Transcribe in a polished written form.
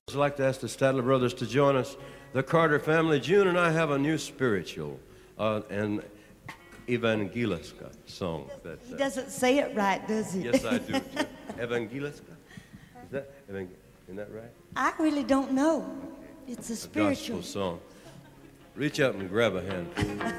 I'd like to ask the Statler brothers to join us. The Carter family, June and I have a new spiritual, an Evangeliska song. He doesn't say it right, does he? Yes, I do. Too. Evangeliska? Isn't that right? I really don't know. It's a spiritual gospel song. Reach out and grab a hand.